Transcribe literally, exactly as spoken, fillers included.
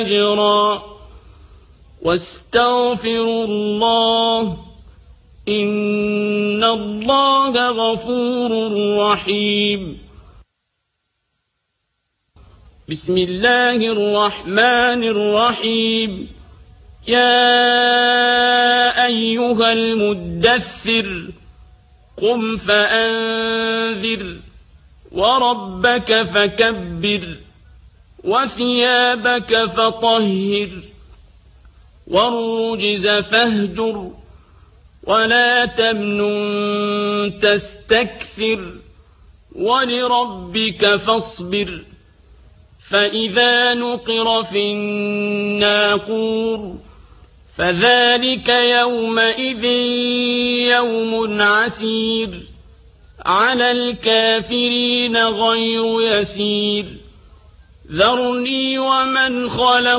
أجرا واستغفروا الله إن الله غفور رحيم. بسم الله الرحمن الرحيم. يا أيها المدثر قم فأنذر وربك فكبر وثيابك فطهر والرجز فاهجر ولا تمنن تستكثر ولربك فاصبر فإذا نقر في الناقور فذلك يومئذ يوم عسير على الكافرين غير يسير. ذرني ومن خلق